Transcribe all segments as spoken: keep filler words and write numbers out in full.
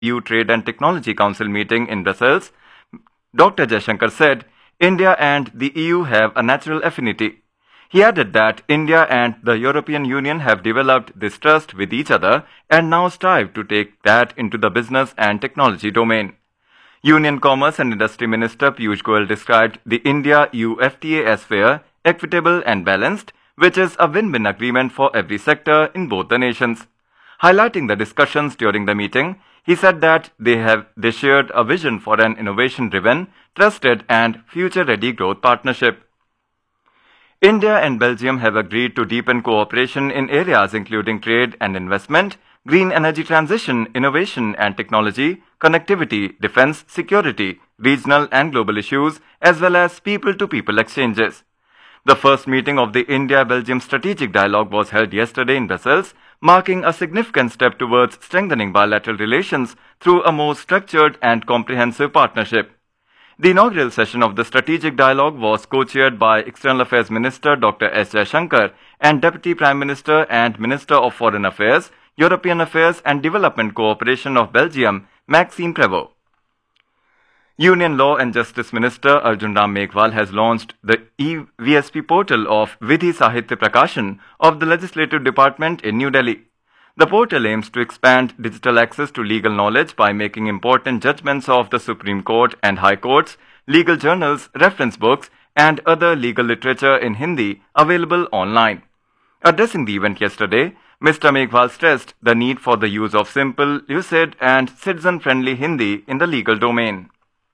E U Trade and Technology Council meeting in Brussels, Doctor Jaishankar said India and the E U have a natural affinity. He added that India and the European Union have developed this trust with each other and now strive to take that into the business and technology domain. Union Commerce and Industry Minister Piyush Goyal described the India-E U F T A as fair, equitable and balanced, which is a win-win agreement for every sector in both the nations. Highlighting the discussions during the meeting, he said that they have they shared a vision for an innovation-driven, trusted and future-ready growth partnership. India and Belgium have agreed to deepen cooperation in areas including trade and investment, green energy transition, innovation and technology, connectivity, defense, security, regional and global issues, as well as people-to-people exchanges. The first meeting of the India-Belgium Strategic Dialogue was held yesterday in Brussels, marking a significant step towards strengthening bilateral relations through a more structured and comprehensive partnership. The inaugural session of the Strategic Dialogue was co-chaired by External Affairs Minister Doctor S Jaishankar and Deputy Prime Minister and Minister of Foreign Affairs, European Affairs and Development Cooperation of Belgium, Maxime Prévost. Union Law and Justice Minister Arjun Ram Meghwal has launched the E V S P portal of Vidhi Sahitya Prakashan of the Legislative Department in New Delhi. The portal aims to expand digital access to legal knowledge by making important judgments of the Supreme Court and High Courts, legal journals, reference books, and other legal literature in Hindi available online. Addressing the event yesterday, Mister Meghwal stressed the need for the use of simple, lucid, and citizen-friendly Hindi in the legal domain.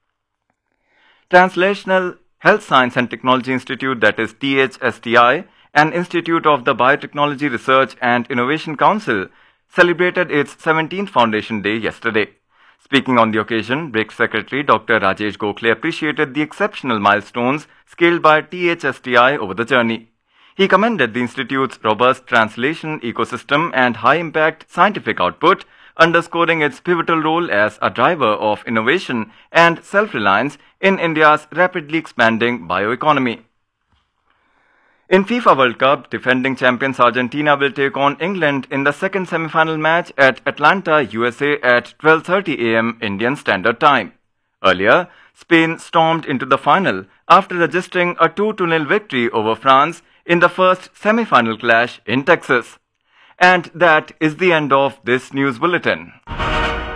Translational Health Science and Technology Institute, that is T H S T I, an institute of the Biotechnology Research and Innovation Council, celebrated its seventeenth Foundation Day yesterday. Speaking on the occasion, B R I C Secretary Doctor Rajesh Gokhale appreciated the exceptional milestones scaled by T H S T I over the journey. He commended the institute's robust translation ecosystem and high-impact scientific output, underscoring its pivotal role as a driver of innovation and self-reliance in India's rapidly expanding bioeconomy. In FIFA World Cup, defending champions Argentina will take on England in the second semi-final match at Atlanta, U S A at twelve thirty a m Indian Standard Time. Earlier, Spain stormed into the final after registering a two to nil victory over France in the first semi-final clash in Texas. And that is the end of this news bulletin.